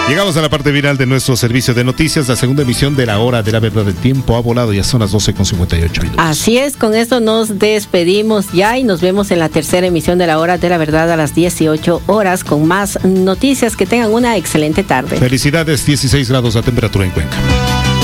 Llegamos a la parte final de nuestro servicio de noticias, la segunda emisión de la hora de la verdad. El tiempo ha volado, ya son las 12:58 minutos. Así es, con esto nos despedimos ya y nos vemos en la tercera emisión de la hora de la verdad a las 18 horas con más noticias. Que tengan una excelente tarde. Felicidades, 16 grados la temperatura en Cuenca.